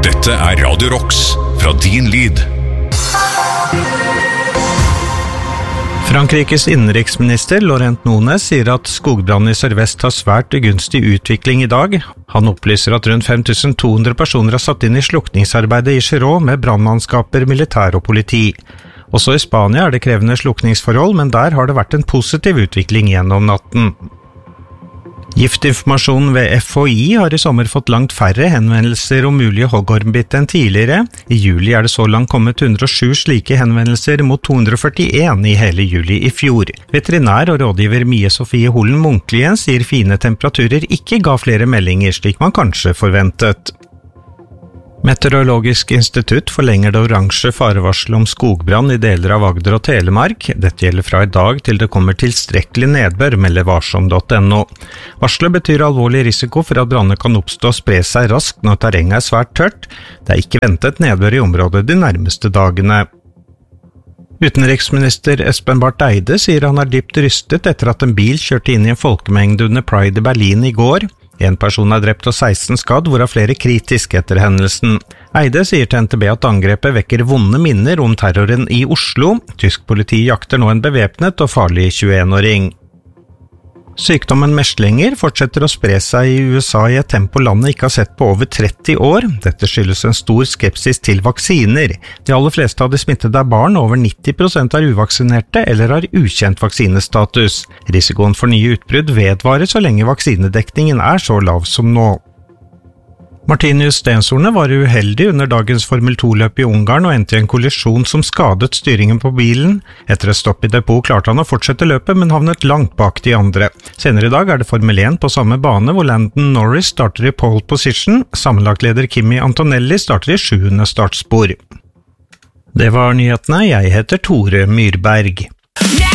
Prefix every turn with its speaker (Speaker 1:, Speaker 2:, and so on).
Speaker 1: Dette Radio Rocks fra din lyd.
Speaker 2: Frankrikes innenriksminister Laurent Nunez sier at skogbrannen i Sørvest har svært ugunstig utvikling i dag. Han opplyser at rundt 5200 personer har satt inn i slukningsarbeidet i Giroux med brannmannskaper, militær og politi. Også i Spania er det krevende slukningsforhold, men der har det vært en positiv utvikling gjennom natten. Giftinformasjonen ved FHI har i sommer fått langt færre henvendelser om mulige hoggormbitt enn tidligere. I juli er det så langt kommet 107 slike henvendelser mot 241 i hele juli i fjor. Veterinær og rådgiver Mie Sofie Holen Munklien sier fine temperaturer ikke ga flere meldinger slik man kanskje forventet. Meteorologisk institutt forlenger det oransje farevarsel om skogbrann i deler av Agder og Telemark. Dette gjelder fra i dag til det kommer tilstrekkelig nedbør, melder varsom.no. Varselet betyr alvorlig risiko for at branner kan oppstå og spre seg raskt når terrenget er svært tørt. Det er ikke ventet nedbør i området de nærmeste dagene. Utenriksminister Espen Barth Eide sier han er dypt rystet etter at en bil kjørte inn i en folkemengde under Pride i Berlin i går. En person er drept og 16 skadd, hvorav flere kritisk etter hendelsen. Eide sier til NTB at angrepet vekker vonde minner om terroren i Oslo. Tysk politi jakter nå en bevæpnet og farlig 21-åring. Sykdommen meslinger fortsetter å spre seg i USA i et tempo landet ikke har sett på over 30 år. Dette skyldes en stor skepsis til vaksiner. De aller fleste av de smittede er barn, over 90% er uvaksinerte eller har ukjent vaksinestatus. Risikoen for nye utbrudd vedvarer så lenge vaksinedekningen er så lav som nå. Martinius Stenshorne var uheldig under dagens Formel 2-løp i Ungarn og endte i en kollisjon som skadet styringen på bilen. Etter et stopp i depot klarte han å fortsette løpet, men havnet langt bak de andre. Senere i dag er det Formel 1 på samme bane, hvor Landon Norris starter i pole position. Sammenlagtleder Kimi Antonelli starter i 7. startspor. Det var nyhetene. Jeg heter Tore Myrberg.